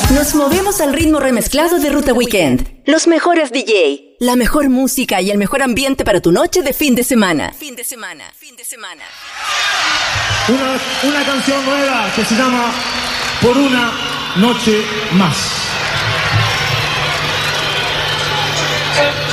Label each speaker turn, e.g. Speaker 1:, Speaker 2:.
Speaker 1: Nos movemos al ritmo remezclado de Ruta Weekend. Los mejores DJ, la mejor música y el mejor ambiente para tu noche de fin de semana. Fin de semana.
Speaker 2: Una canción nueva que se llama Por una noche más.